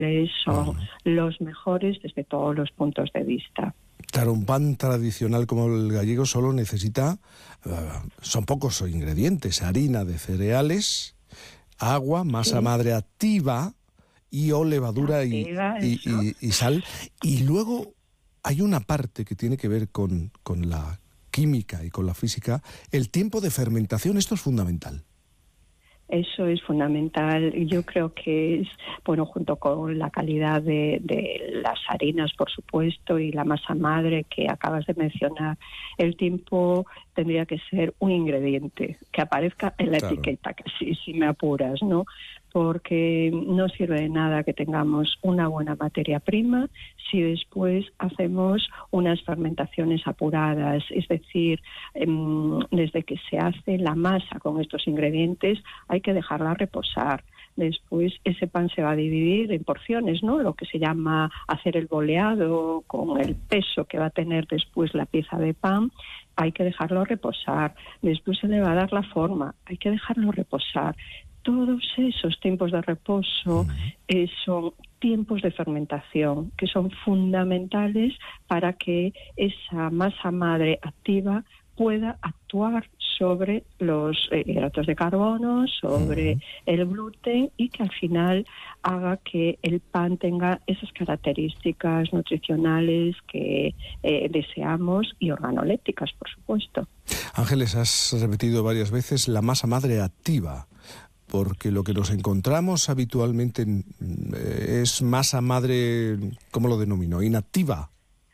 son los mejores desde todos los puntos de vista. Claro, un pan tradicional como el gallego solo necesita, son pocos ingredientes: harina de cereales, agua, masa madre activa y o levadura y sal. Y luego hay una parte que tiene que ver con la química y con la física, el tiempo de fermentación. Esto es fundamental. Eso es fundamental. Yo creo que es, bueno, junto con la calidad de las harinas, por supuesto, y la masa madre que acabas de mencionar, el tiempo tendría que ser un ingrediente que aparezca en la etiqueta, que si me apuras, ¿no? Porque no sirve de nada que tengamos una buena materia prima si después hacemos unas fermentaciones apuradas. Es decir, desde que se hace la masa con estos ingredientes hay que dejarla reposar. Después ese pan se va a dividir en porciones, ¿no? Lo que se llama hacer el boleado con el peso que va a tener después la pieza de pan. Hay que dejarlo reposar. Después se le va a dar la forma. Hay que dejarlo reposar. Todos esos tiempos de reposo son tiempos de fermentación que son fundamentales para que esa masa madre activa pueda actuar sobre los hidratos de carbono, sobre el gluten, y que al final haga que el pan tenga esas características nutricionales que deseamos y organolépticas, por supuesto. Ángeles, has repetido varias veces la masa madre activa, porque lo que nos encontramos habitualmente es masa madre, ¿cómo lo denomino? ¿Inactiva?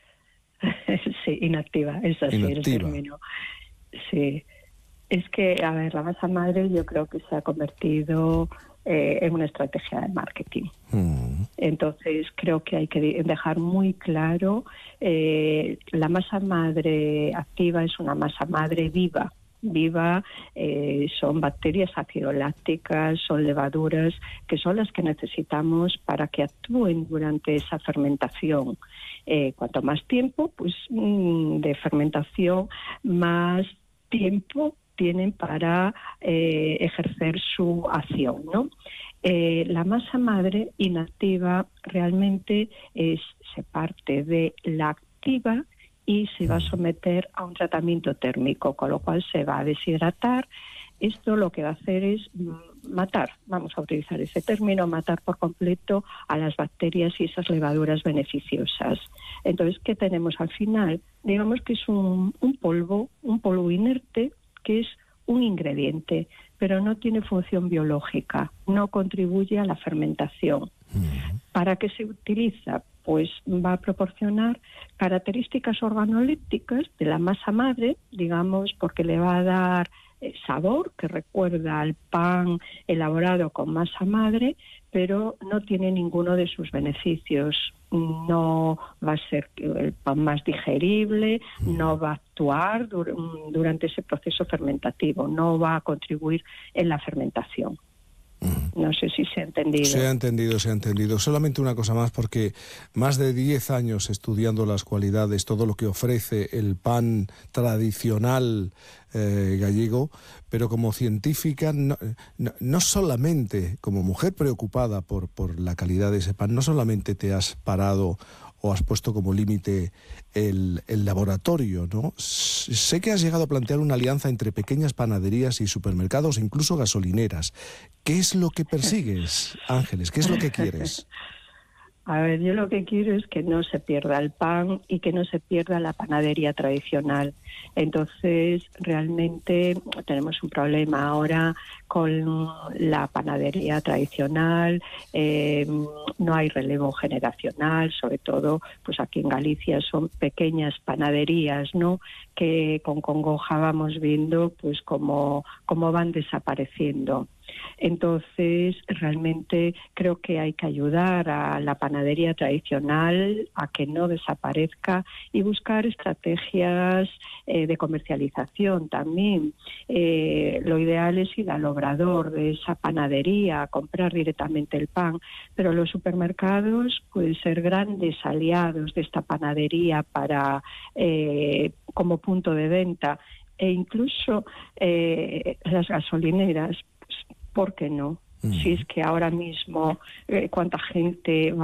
Sí, inactiva, es así el término. Sí, es que, a ver, la masa madre yo creo que se ha convertido en una estrategia de marketing. Entonces creo que hay que dejar muy claro, la masa madre activa es una masa madre viva, son bacterias acidolácticas, son levaduras que son las que necesitamos para que actúen durante esa fermentación. Cuanto más tiempo de fermentación, más tiempo tienen para ejercer su acción, ¿no? La masa madre inactiva realmente se parte de la activa y se va a someter a un tratamiento térmico, con lo cual se va a deshidratar. Esto lo que va a hacer es matar, vamos a utilizar ese término, matar por completo a las bacterias y esas levaduras beneficiosas. Entonces, ¿qué tenemos al final? Digamos que es un polvo inerte, que es un ingrediente, pero no tiene función biológica, no contribuye a la fermentación. ¿Para qué se utiliza? Pues va a proporcionar características organolépticas de la masa madre, digamos, porque le va a dar sabor que recuerda al pan elaborado con masa madre, pero no tiene ninguno de sus beneficios. No va a ser el pan más digerible, no va a actuar durante ese proceso fermentativo, no va a contribuir en la fermentación. No sé si se ha entendido. Se ha entendido. Solamente una cosa más, porque más de 10 años estudiando las cualidades, todo lo que ofrece el pan tradicional gallego, pero como científica, no solamente como mujer preocupada por la calidad de ese pan, no solamente te has parado o has puesto como límite el laboratorio, ¿no? Sé que has llegado a plantear una alianza entre pequeñas panaderías y supermercados, incluso gasolineras. ¿Qué es lo que persigues, Ángeles? ¿Qué es lo que quieres? A ver, yo lo que quiero es que no se pierda el pan y que no se pierda la panadería tradicional. Entonces, realmente tenemos un problema ahora con la panadería tradicional, no hay relevo generacional, sobre todo pues aquí en Galicia son pequeñas panaderías, ¿no?, que con congoja vamos viendo pues cómo van desapareciendo. Entonces, realmente creo que hay que ayudar a la panadería tradicional a que no desaparezca y buscar estrategias de comercialización también. Lo ideal es ir al obrador de esa panadería a comprar directamente el pan, pero los supermercados pueden ser grandes aliados de esta panadería para como punto de venta, e incluso las gasolineras. ¿Por qué no? Si es que ahora mismo cuánta gente va